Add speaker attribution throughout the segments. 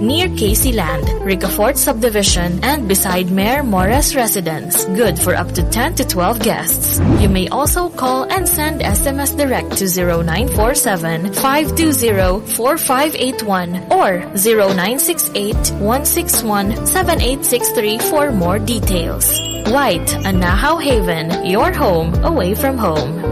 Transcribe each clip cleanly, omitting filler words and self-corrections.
Speaker 1: near Casey Land, Ricafort Subdivision, and beside Mayor Mora's residence. Good for up to 10 to 12 guests. You may also call and send SMS direct to 0947-520-4581 or 0968-161-7863 for more details. White, a Nahaw Haven, your home away from home.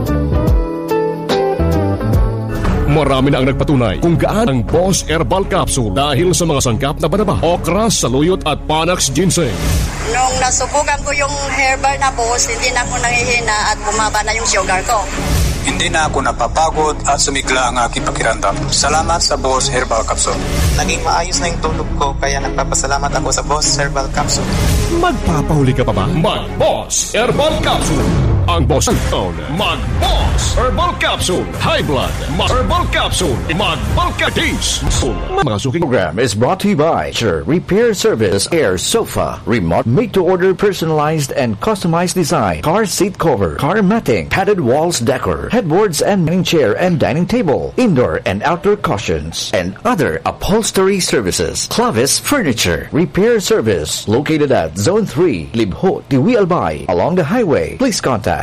Speaker 2: Marami na ang nagpatunay kung gaan ang Boss Herbal Capsule dahil sa mga sangkap na banaba, okra, saluyot at Panax Ginseng.
Speaker 3: Nung nasubukan ko yung herbal na Boss, hindi na ako nangihina at bumaba na yung sugar ko.
Speaker 4: Hindi na ako napapagod at sumigla ang aking pakiramdam. Salamat sa Boss Herbal Capsule.
Speaker 5: Naging maayos na yung tulog ko kaya nagpapasalamat ako sa Boss Herbal Capsule.
Speaker 2: Magpapahuli ka pa ba? Mag-Boss Herbal Capsule. Ang Boss Town, Mag-Boss Herbal Capsule. High Blood, Herbal Capsule. Mag-Balkadis. Mga suking
Speaker 6: program is brought to you by Sure Repair Service Air Sofa. Remote made-to-order personalized and customized design. Car seat cover, car matting, padded walls decor, headboards and dining chair and dining table, indoor and outdoor cushions, and other upholstery services. Clavis Furniture Repair Service. Located at Zone 3, Libho, Tiwi Albay, along the highway. Please contact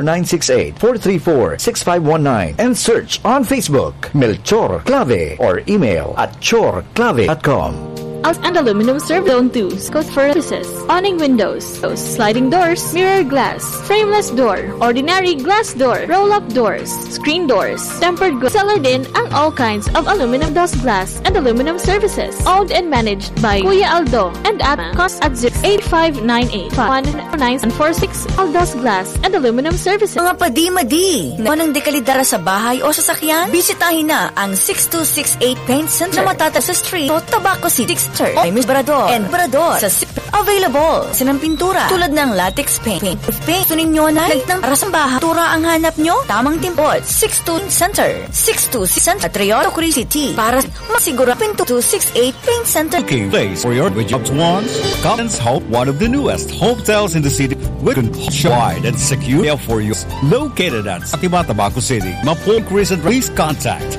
Speaker 6: 0968-434-6519 and search on Facebook Melchor Clave or email at chorclave.com.
Speaker 1: And aluminum serve zone 2, Scott Furnaces, awning windows, sliding doors, mirror glass, frameless door, ordinary glass door, roll-up doors, screen doors, tempered glass. Seller din ang all kinds of aluminum dust glass and aluminum services. Owned and managed by Kuya Aldo and Atma. Cost at 08598-1946 Aldo's Glass and Aluminum Services.
Speaker 7: Mga padi-madi, anong dekalidara sa bahay o sasakyan? Bisitahin na ang 6268 Paint Center na matatag sa street o Tabaco City. Ay Miss Brador and Brador sa available sinang pintura tulad ng latex paint. If paint gusto ninyo na nagtang para sa bahay, pintura ang hanap nyo, tamang timpot. 62 Center 62 Center Triota City para masigura pinto 268 Paint Center.
Speaker 8: Okay, place for your jobs once. Collins Hope, one of the newest hotels in the city with wide and secure for you. Located at Satiba, Tabaco City. Mapong recent, please contact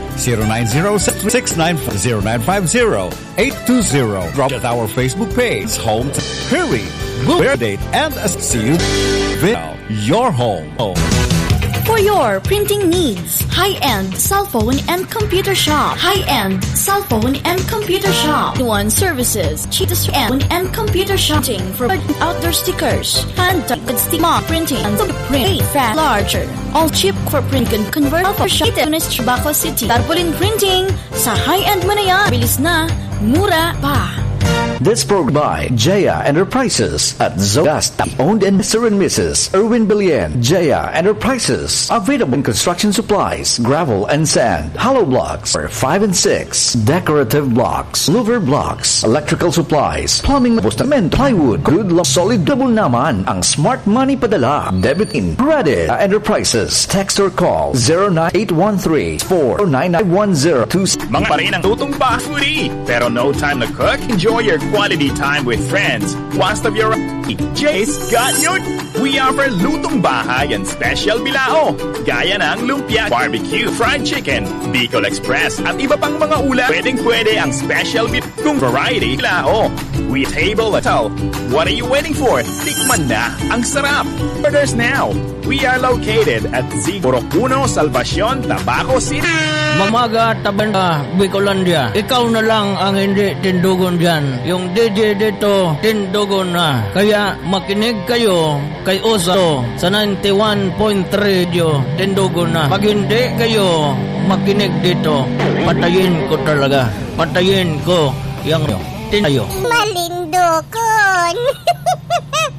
Speaker 8: 0906-6950-950-820. Drop at our Facebook page, Home Hurry, Book Date, and see you your home.
Speaker 7: For your printing needs, high-end cell phone and computer shop. High-end cell phone and computer shop. One services, cheapest phone and computer shopping for outdoor stickers, hand-typed sticker printing, and print fat larger. All cheap for print and convert for shop in Tabaco City. Tarpaulin printing sa high-end mo na yan. Bilis na, mura pa.
Speaker 6: This program by Jaya Enterprises at Zogasta. Owned and Mr. and Mrs. Erwin Billion. Jaya Enterprises. Available in construction supplies, gravel and sand, hollow blocks for 5 and 6, decorative blocks, louver blocks, electrical supplies, plumbing, postament, plywood, good luck, solid double naman ang smart money padala. Debit in credit. Enterprises. Text or call 09813-49910.
Speaker 9: Mga pa rin ang tutumba foodie, pero no time to cook? Enjoy your quality time with friends. Once of your Jay's got you. We offer lutong bahay and special bilao. Gaya ng lumpia, barbecue, fried chicken, Bicol Express, at iba pang mga ulam. Pwedeng-pwede ang special kung variety bilao. We table at all. What are you waiting for? Tikman na ang sarap. Orders now. We are located at Zigoropuno, Salvacion, Tabaco City.
Speaker 10: Mamaga, Tabanda, Bicolandia. Ikaw na lang ang hindi tindugon dyan. Yung DJ dito, tindugon na. Kaya makinig kayo kay Oso sa 91.3 Radio, tindugon na. Pag hindi kayo makinig dito, patayin ko talaga. Patayin ko yung tinayo.
Speaker 11: Malindokon.